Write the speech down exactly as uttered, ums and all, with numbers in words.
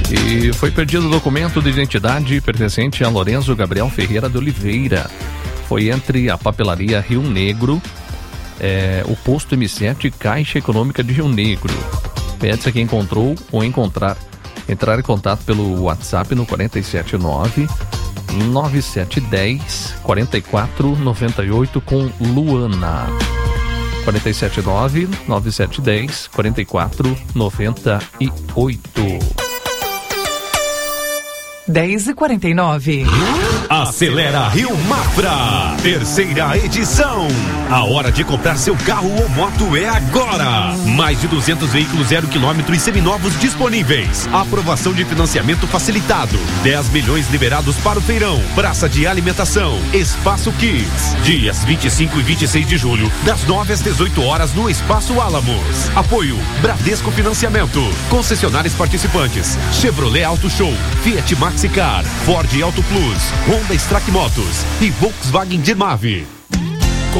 E foi perdido o documento de identidade pertencente a Lorenzo Gabriel Ferreira de Oliveira. Foi entre a papelaria Rio Negro, é, o posto M sete e Caixa Econômica de Rio Negro. Pede-se a quem encontrou ou encontrar, entrar em contato pelo WhatsApp no quatro sete nove, nove sete um zero, quatro quatro nove oito com Luana. quatro sete nove, nove sete um zero, quatro quatro nove oito. dez e quarenta e nove. Acelera Rio Mafra, terceira edição. A hora de comprar seu carro ou moto é agora. Mais de duzentos veículos zero quilômetro e seminovos disponíveis. Aprovação de financiamento facilitado. dez milhões liberados para o feirão. Praça de alimentação. Espaço Kids. Dias vinte e cinco e vinte e seis de julho, das nove às dezoito horas no Espaço Álamos. Apoio Bradesco Financiamento. Concessionários participantes: Chevrolet Auto Show, Fiat Maxicar, Ford Auto Plus, Honda Strack Motos e Volkswagen Dirmave.